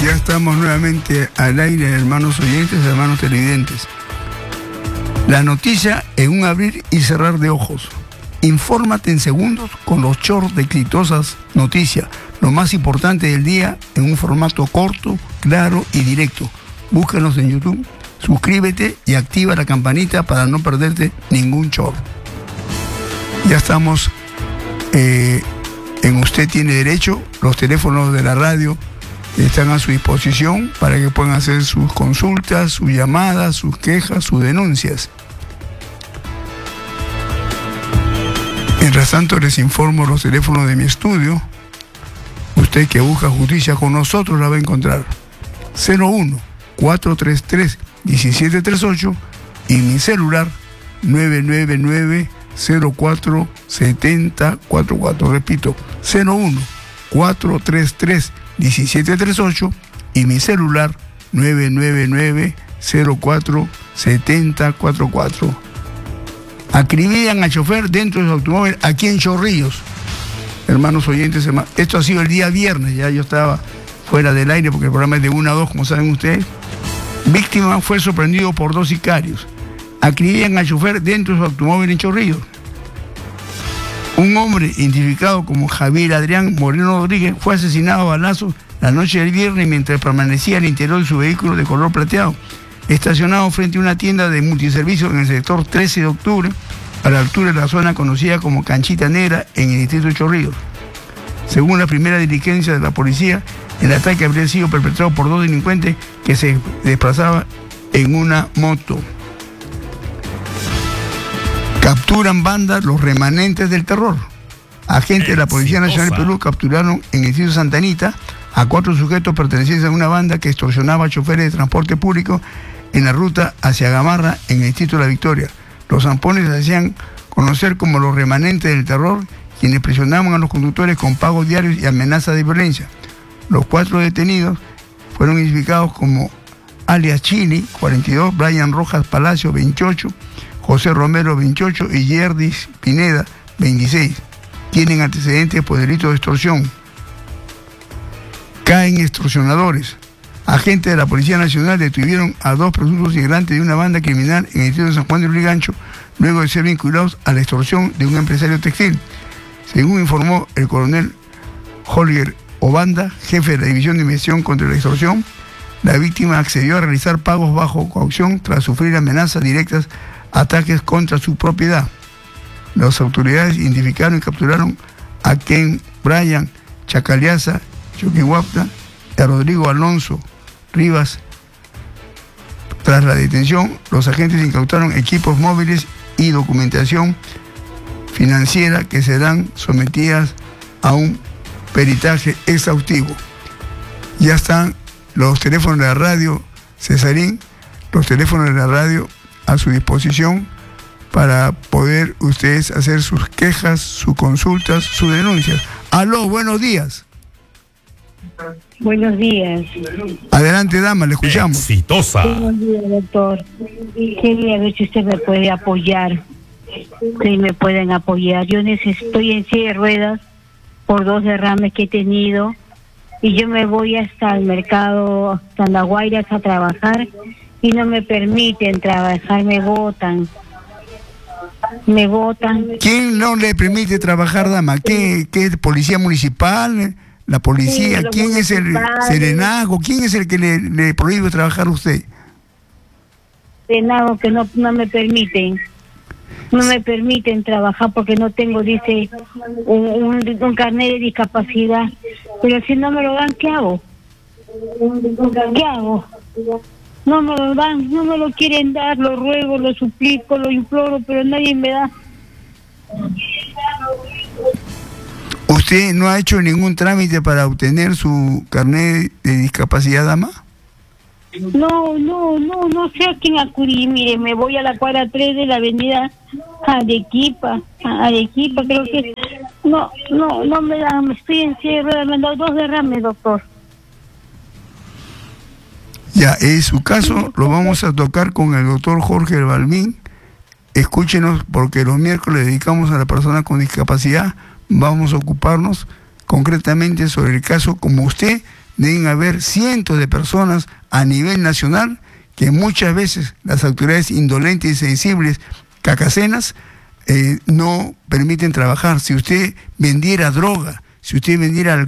Ya estamos nuevamente al aire, hermanos oyentes, hermanos televidentes. La noticia en un abrir y cerrar de ojos. Infórmate en segundos con los shorts de Exitosas Noticias. Lo más importante del día en un formato corto, claro y directo. Búscanos en YouTube, suscríbete y activa la campanita para no perderte ningún short. Ya estamos en Usted Tiene Derecho. Los teléfonos de la radio están a su disposición para que puedan hacer sus consultas, sus llamadas, sus quejas, sus denuncias. Mientras tanto, les informo los teléfonos de mi estudio. Usted que busca justicia con nosotros la va a encontrar. 01-433-1738 y mi celular 999-04-7044. Repito, 01-433-1738 y mi celular 999-04-7044. Acribillan al chofer dentro de su automóvil aquí en Chorrillos. Hermanos oyentes, esto ha sido el día viernes, ya yo estaba fuera del aire porque el programa es de 1 a 2, como saben ustedes. Víctima fue sorprendido por 2 sicarios. Acribillan al chofer dentro de su automóvil en Chorrillos. Un hombre identificado como Javier Adrián Moreno Rodríguez fue asesinado a balazos la noche del viernes mientras permanecía al interior de su vehículo de color plateado, estacionado frente a una tienda de multiservicios en el sector 13 de octubre, a la altura de la zona conocida como Canchita Negra en el distrito de Chorrillos. Según la primera diligencia de la policía, el ataque habría sido perpetrado por 2 delincuentes que se desplazaban en una moto. Capturan bandas los remanentes del terror. Agentes de la Policía Nacional de Perú capturaron en el distrito de Santa Anita a 4 sujetos pertenecientes a una banda que extorsionaba a choferes de transporte público en la ruta hacia Gamarra en el distrito de La Victoria. Los zampones se hacían conocer como los remanentes del terror, quienes presionaban a los conductores con pagos diarios y amenazas de violencia. Los 4 detenidos fueron identificados como alias Chini, 42, Brian Rojas Palacio, 28, José Romero, 28 y Yerdis Pineda, 26. Tienen antecedentes por delito de extorsión. Caen extorsionadores. Agentes de la Policía Nacional detuvieron a 2 presuntos integrantes de una banda criminal en el distrito de San Juan de Lurigancho, luego de ser vinculados a la extorsión de un empresario textil. Según informó el coronel Holger Obanda, jefe de la División de Investigación contra la Extorsión, la víctima accedió a realizar pagos bajo caución tras sufrir amenazas directas, ataques contra su propiedad. Las autoridades identificaron y capturaron a Ken Brian Chacaliaza Choquihuapta y a Rodrigo Alonso Rivas. Tras la detención, los agentes incautaron equipos móviles y documentación financiera que serán sometidas a un peritaje exhaustivo. Ya están los teléfonos de la radio, Cesarín, los teléfonos de la radio a su disposición para poder ustedes hacer sus quejas, sus consultas, sus denuncias. Aló, buenos días. Buenos días. Adelante, dama, le escuchamos. Exitosa. Buenos días, doctor. Quería ver si usted me puede apoyar. Si me pueden apoyar. Yo estoy en silla de ruedas por 2 derrames que he tenido y yo me voy hasta el mercado, hasta La Guaira a trabajar y no me permiten trabajar, me botan. ¿Quién no le permite trabajar, dama? ¿Qué policía municipal? ¿La policía? Sí, ¿Quién es el serenazgo? ¿Quién es el que le prohíbe trabajar a usted? Serenazgo que no me permiten. No me permiten trabajar porque no tengo, dice, un carnet de discapacidad. Pero si no me lo dan, ¿qué hago? ¿Qué hago? No me lo dan, no me lo quieren dar, lo ruego, lo suplico, lo imploro, pero nadie me da. ¿Usted no ha hecho ningún trámite para obtener su carnet de discapacidad, dama? No sé a quién acudir. Mire, me voy a la cuadra 3 de la avenida Arequipa, creo que... No me dan, estoy en silla de ruedas, me han dado 2 derrames, doctor. Ya, en su caso lo vamos a tocar con el doctor Jorge Balbín. Escúchenos, porque los miércoles dedicamos a la persona con discapacidad. Vamos a ocuparnos concretamente sobre el caso, como usted deben haber cientos de personas a nivel nacional que muchas veces las autoridades indolentes y sensibles, cacacenas, no permiten trabajar. Si usted vendiera droga, si usted vendiera